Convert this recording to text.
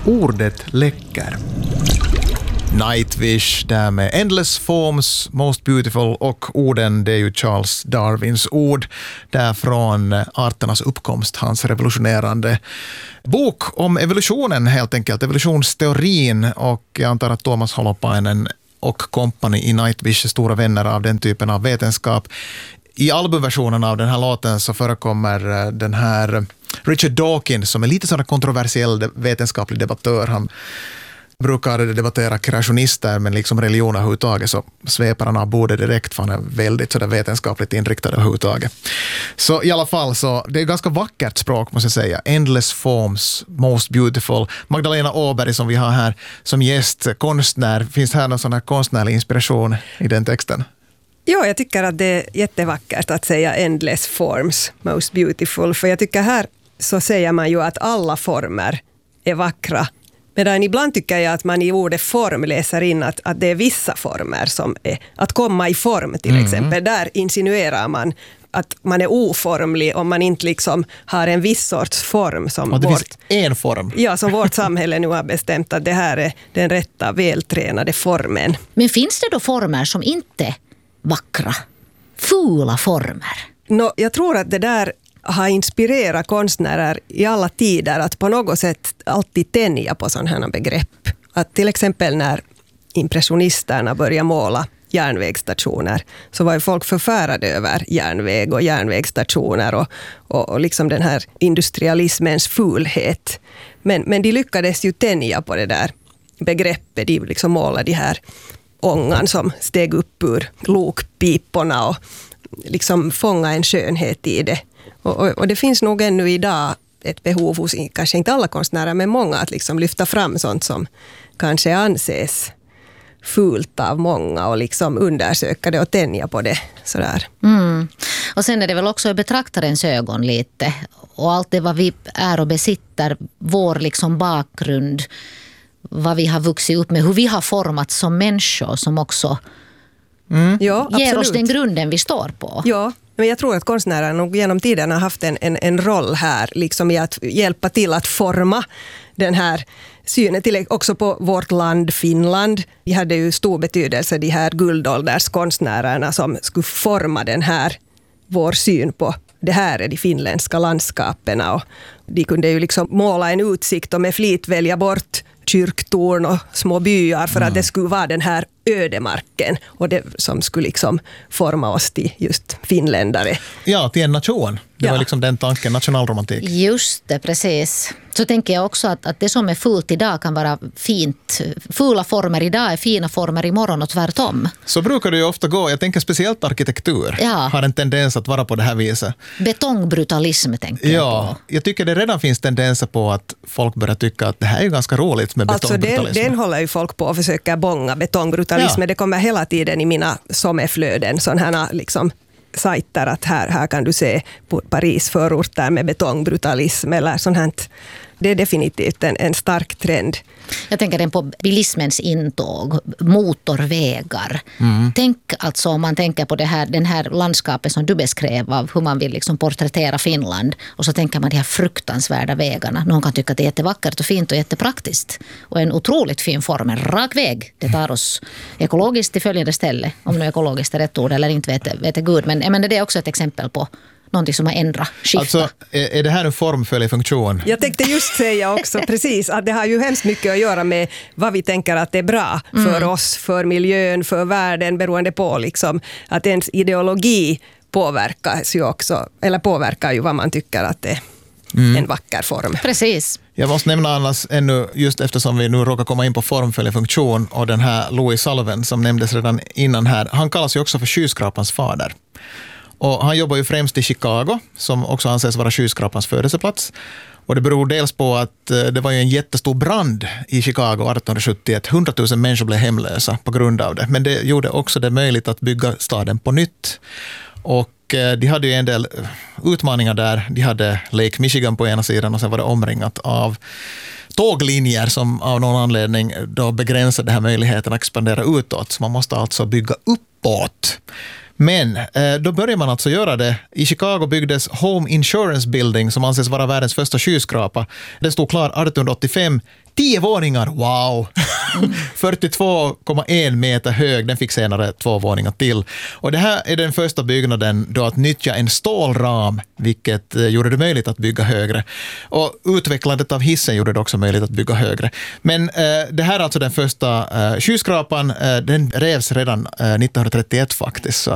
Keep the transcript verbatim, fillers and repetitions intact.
Ordet läcker. Nightwish där med Endless Forms, Most Beautiful, och orden, det är ju Charles Darwins ord där från arternas uppkomst, hans revolutionerande bok om evolutionen helt enkelt, evolutionsteorin, och jag antar att Thomas Holopainen och kompani i Nightwish är stora vänner av den typen av vetenskap. I albumversionen av den här låten så förekommer den här Richard Dawkins som är lite sån kontroversiell vetenskaplig debattör. Han brukar debattera kreationister, men liksom religion överhuvudtaget så sveper han av bordet direkt, för han är väldigt sådär vetenskapligt inriktad överhuvudtaget. Så i alla fall så, det är ganska vackert språk måste jag säga. Endless Forms, Most Beautiful. Magdalena Åberg som vi har här som gäst, konstnär. Finns här någon sån här konstnärlig inspiration i den texten? Ja, jag tycker att det är jättevackert att säga Endless Forms, Most Beautiful. För jag tycker här så säger man ju att alla former är vackra. Medan ibland tycker jag att man i ordet form läser in att, att det är vissa former som är att komma i form till mm. exempel. Där insinuerar man att man är oformlig om man inte liksom har en viss sorts form. Som och det vårt, finns en form. Ja, som vårt samhälle nu har bestämt att det här är den rätta, vältränade formen. Men finns det då former som inte vackra, fula former? No, jag tror att det där har inspirerat konstnärer i alla tider att på något sätt alltid tänja på sådana här begrepp. Att till exempel när impressionisterna började måla järnvägsstationer så var ju folk förfärade över järnväg och järnvägsstationer och, och, och liksom den här industrialismens fulhet. Men, men de lyckades ju tänja på det där begreppet. De liksom målade de här ångan som steg upp ur lokpiporna och liksom fånga en skönhet i det. Och, och, och det finns nog ännu idag ett behov hos, kanske inte alla konstnärer, men många, att liksom lyfta fram sånt som kanske anses fult av många och liksom undersöka det och tänja på det. Sådär. Mm. Och sen är det väl också i betraktarens ögon lite. Och allt det vad vi är och besitter, vår liksom bakgrund, vad vi har vuxit upp med, hur vi har format som människor som också mm. ja, ger oss den grunden vi står på. Ja, men jag tror att konstnärer nog genom tiden har haft en, en, en roll här liksom i att hjälpa till att forma den här synen till också på vårt land, Finland. De hade ju stor betydelse, de här guldålderskonstnärerna som skulle forma den här, vår syn på det här är de finländska landskaperna. Och de kunde ju liksom måla en utsikt och med flit välja bort kyrktorn och små byar för mm. att det skulle vara den här ödemarken och det som skulle liksom forma oss till just finländare. Ja, till en nation. Det ja. var liksom den tanken, nationalromantik. Just det, precis. Så tänker jag också att, att det som är fult idag kan vara fint. Fula former idag är fina former imorgon och tvärtom. Så brukar det ju ofta gå. Jag tänker speciellt arkitektur ja. har en tendens att vara på det här viset. Betongbrutalism tänker ja, jag på. Jag tycker det redan finns tendenser på att folk börjar tycka att det här är ganska roligt med alltså betongbrutalism. Den, den håller ju folk på att försöka bånga betongbrutalism. Ja. Det kommer hela tiden i mina sommarflöden sådana här liksom sajter att här, här kan du se Paris förorter med betongbrutalism eller sånt här. Det är definitivt en, en stark trend. Jag tänker den på bilismens intåg, motorvägar. Mm. Tänk alltså om man tänker på det här, den här landskapet som du beskrev av hur man vill liksom porträttera Finland. Och så tänker man de här fruktansvärda vägarna. Någon kan tycka att det är jättevackert och fint och jättepraktiskt. Och en otroligt fin form, en rak väg. Det tar oss ekologiskt till följande ställe. Om nu ekologiskt är rätt ord eller inte vet, vet jag Gud. Men, men det är också ett exempel på någonting som har ändrat, skiftat. Alltså, är det här en formföljd funktion? Jag tänkte just säga också precis att det har ju hemskt mycket att göra med vad vi tänker att det är bra för mm. oss, för miljön, för världen, beroende på liksom att ens ideologi påverkas ju också, eller påverkar ju vad man tycker att det är mm. en vacker form. Precis. Jag måste nämna annars ännu, just eftersom vi nu råkar komma in på formföljd funktion och den här Louis Sullivan som nämndes redan innan här, han kallas ju också för skyskrapans fader. Och han jobbar ju främst i Chicago, som också anses vara skyskrapans födelseplats. Och det beror dels på att det var ju en jättestor brand i Chicago arton sjuttioett. hundratusen människor blev hemlösa på grund av det. Men det gjorde också det möjligt att bygga staden på nytt. Och de hade ju en del utmaningar där. De hade Lake Michigan på ena sidan och sen var det omringat av tåglinjer som av någon anledning då begränsade den här möjligheten att expandera utåt. Så man måste alltså bygga uppåt. Men eh, då börjar man alltså göra det. I Chicago byggdes Home Insurance Building som anses vara världens första skyskrapa. Den stod klar arton åttiofem. Tio våningar, wow! fyrtiotvå komma en meter hög, den fick senare två våningar till. Och det här är den första byggnaden då att nyttja en stålram, vilket eh, gjorde det möjligt att bygga högre. Och utvecklandet av hissen gjorde det också möjligt att bygga högre. Men eh, det här är alltså den första eh, skyskrapan, eh, den revs redan eh, nittonhundratrettioett faktiskt. Så